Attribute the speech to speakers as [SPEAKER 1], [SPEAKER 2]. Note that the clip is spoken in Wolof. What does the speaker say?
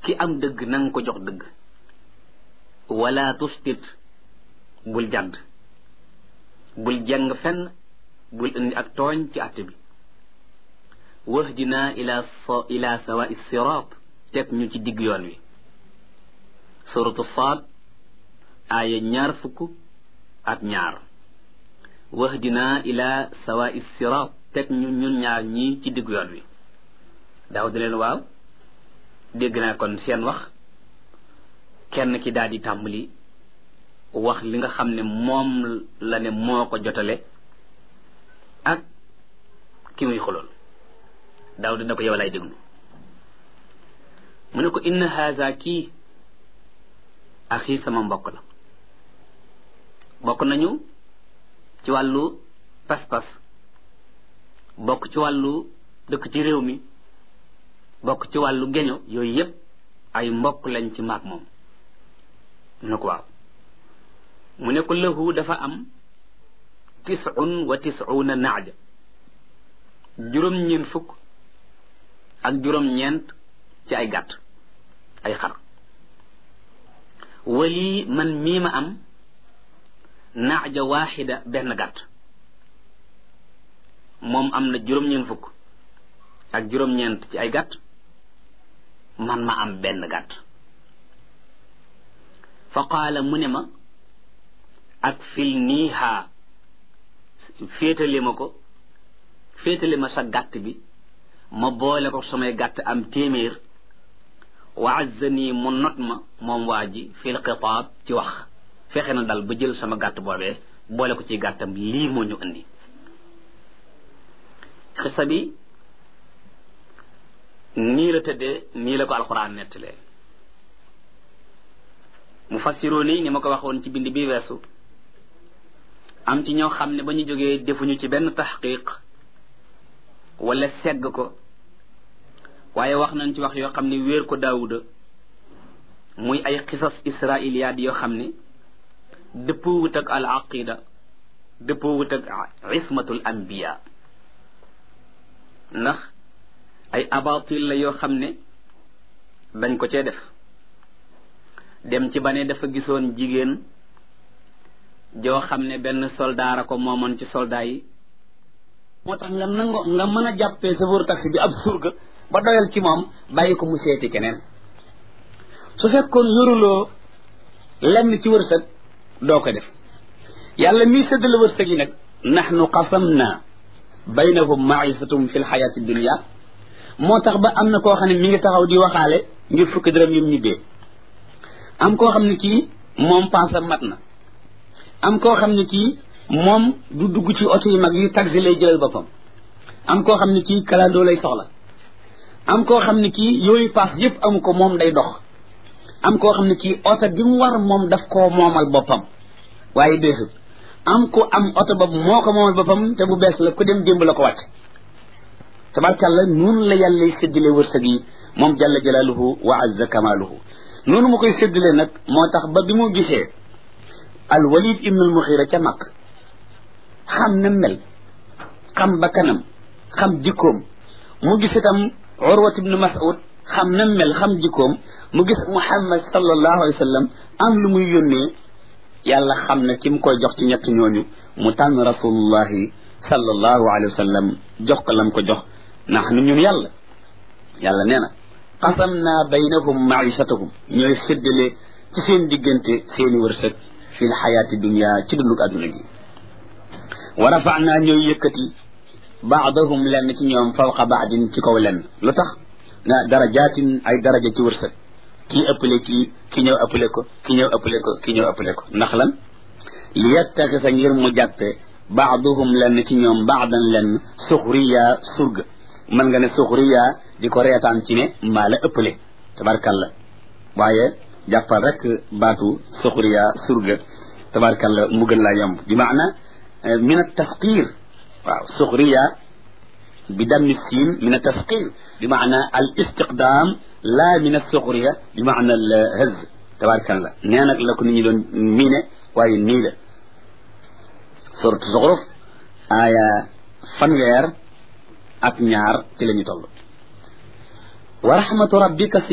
[SPEAKER 1] ki am dëgg nanga ko jox dëgg wala tustit bul jàdd bul jàng fenn bul indi ak tooñ ci àtte bi wahdina ila sawa'i sirat teg ñu ci digg yoon wi suratu Saad aaya 22 wahdina ila sawa'i sirat teg ñu ñun ñaar ñii ci digg yoon wi daaw di leen waaw dégg naa kon seen wax kenn ki daal di tàmbali wax li nga xam ne moom la ne moo ko jotale ak ki muy xulool daaw dina ko yow lay déglu mu ne ko inna haza kii axi sama mbokk la bokk nañu ci wàllu pas-pas bokk ci wàllu dëkk ci réew mi bokk ci wàllu geño yooyu yépp ay mbokk lañ ci maag moom mu ne ko waaw mu ne ko lahu dafa am 99 naaja juróom-ñeent fukk ak juróom-ñeent ci ay gàtt ay xar wali man mii ma am naaja waaxida benn gàtt moom am na juróom-ñeent fukk ak juróom-ñeent ci ay gàtt man ma am benn gàtt fa qaala mu ne ma ak fil niiha féetale ma sa gàtt bi ma boole ko samay gàtt am téeméer wa azzani mu not ma moom waa ji fil xitaab ci wax fexe na dal ba jël sama gàtt boobee boole ko ci gàttam lii moo ñu indi xisa bi nii la tëddee nii la ko alxuraan nettalee mufassiroon yi ni ma ko waxoon ci bind bi weesu am ci ñoo xam ne ba ñu jógee defuñu ci benn taxqiq wala segg ko waaye wax nañ ci wax yoo xam ne wéer ko daawuda muy ay xisas israiliyaat yoo xam ne dëppoo wut ak al aqida dëppoo wut ak ismatul anbiya ndax ay abatil la yoo xam ne dañ ko cee def dem ci ba ne dafa gisoon jigéen joo xam ne benn soldaara ko moomoon ci soldat yi moo tax nga nango nga mën a jàppee chauffeur taxi bi ab surga ba doyal ci moom bàyyi ko mu seeti keneen su fekkoon yoruloo lenn ci wërsëg doo ko def yàlla mii séddale wërsëg yi nag nahnu qasamna baynahum ma'isatum fil hayati dunya moo tax ba am na koo xam ne mi ngi taxaw di waxaale ngir fukki dërëm yum ñibbee am koo xam ne kii moom paasam mat na am koo xam ne kii moom du dugg ci oto yi mag yi taxi lay jëlal boppam am koo xam ne kii kalandoo lay soxla am koo xam ne kii yooyu paas yépp amu ko moom day dox am koo xam ne kii oto bi mu war moom daf koo moomal boppam waaye beesut am ko am oto boobu moo ko moomal boppam te bu bees la ku dem démb la ko wàcc tabarkàlla noonu la yàlla séddale wërsëg yi moom jalla jalaaluhu wa azza kamaaluhu noonu mu koy séddale nag moo tax ba bi mu gisee al walid ibn al muxira ca mag xam na mel xam bakkanam xam jikkoom mu gis itam urwat ibn mas'ud xam na mel xam jikkoom mu gis muhammad sallallahu alayhi wa sallam am lu muy yónnee yàlla xam na ki mu koy jox ci ñett ñooñu mu tànn rasulullahi sallallahu alayhi wa sallam jox ko lam ko jox ndax nu ñun yàlla nee na qasamna baynahum maishatahum ñooy séddale ci seen diggante seeni wërsëg fi l xayaati dunia ci dundug adduna gi wa rafa'na ñooy yëkkati baadahum lenn ci ñoom fawqa baadin ci kaw lenn lu tax na darajaatin ay daraja ci wërsëg kii ëppale ki ñëw ëppale ko ki ñëw ëppale ko ki ñëw ëppale ko ndax lan li yettaxisa ngir mu jàppe baaduhum lenn ci ñoom baadan lenn suxriya surga mën nga ne suxriya di ko reetaan ci ne maa la ëppale tabarkalla waaye jàppal rek baatu suxriya surga tabarkalla mu gën laa yomb bi maana min at-tasqir waaw suxriya bi dammi siin min at-tasqir bi maana al istiqdam la min as-suxriya bi maana al haz tabarkalla nee nag la ko nit ñi doon miine waaye nii la suratu Zuxruf aaya 1 ak 2 ci la ñu toll wa rahmatu rabbika